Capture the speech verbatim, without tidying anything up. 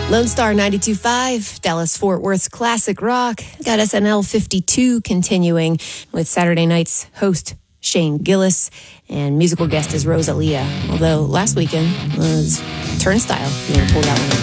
Lone Star ninety-two point five, Dallas-Fort Worth's classic rock. Got S N L fifty-two continuing with Saturday night's host Shane Gillis, and musical guest is Rosalia. Although last weekend was Turnstile. You want to pull that one up.